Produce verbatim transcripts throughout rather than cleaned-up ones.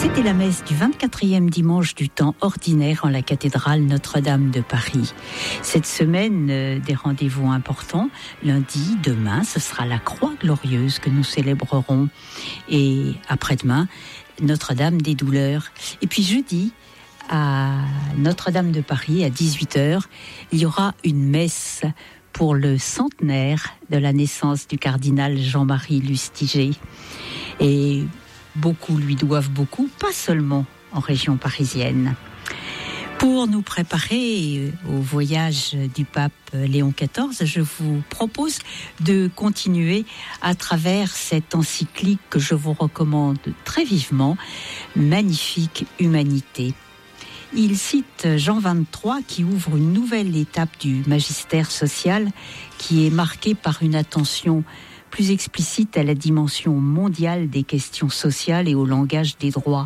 C'était la messe du vingt-quatrième dimanche du temps ordinaire en la cathédrale Notre-Dame de Paris. Cette semaine, euh, des rendez-vous importants. Lundi, demain, ce sera la Croix glorieuse que nous célébrerons. Et après-demain, Notre-Dame des douleurs. Et puis jeudi, à Notre-Dame de Paris, à dix-huit heures, il y aura une messe pour le centenaire de la naissance du cardinal Jean-Marie Lustiger. Et beaucoup lui doivent beaucoup, pas seulement en région parisienne. Pour nous préparer au voyage du pape Léon quatorze, je vous propose de continuer à travers cette encyclique que je vous recommande très vivement, Magnifique Humanité. Il cite Jean vingt-trois qui ouvre une nouvelle étape du magistère social qui est marquée par une attention plus explicite à la dimension mondiale des questions sociales et au langage des droits.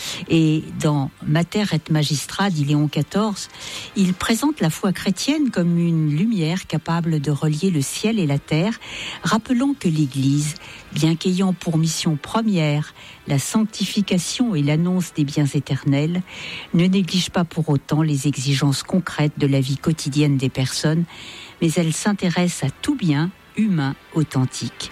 Et dans Mater et Magistra, dit Léon quatorze, il présente la foi chrétienne comme une lumière capable de relier le ciel et la terre, rappelant que l'Église, bien qu'ayant pour mission première la sanctification et l'annonce des biens éternels, ne néglige pas pour autant les exigences concrètes de la vie quotidienne des personnes, mais elle s'intéresse à tout bien humain authentique.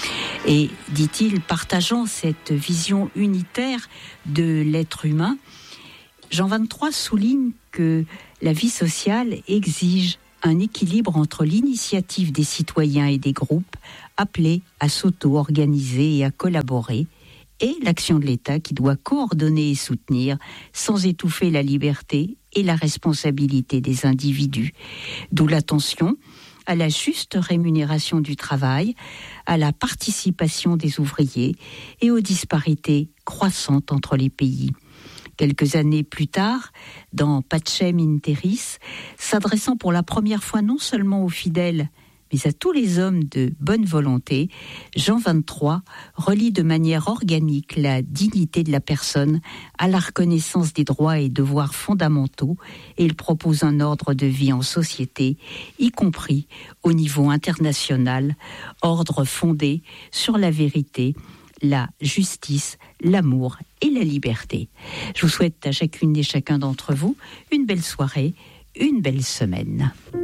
Et, dit-il, partageant cette vision unitaire de l'être humain, Jean vingt-trois souligne que la vie sociale exige un équilibre entre l'initiative des citoyens et des groupes appelés à s'auto-organiser et à collaborer, et l'action de l'État qui doit coordonner et soutenir sans étouffer la liberté et la responsabilité des individus. D'où l'attention à la juste rémunération du travail, à la participation des ouvriers et aux disparités croissantes entre les pays. Quelques années plus tard, dans Pacem in Terris, s'adressant pour la première fois non seulement aux fidèles, mais à tous les hommes de bonne volonté, Jean vingt-trois relie de manière organique la dignité de la personne à la reconnaissance des droits et devoirs fondamentaux et il propose un ordre de vie en société, y compris au niveau international, ordre fondé sur la vérité, la justice, l'amour et la liberté. Je vous souhaite à chacune et chacun d'entre vous une belle soirée, une belle semaine.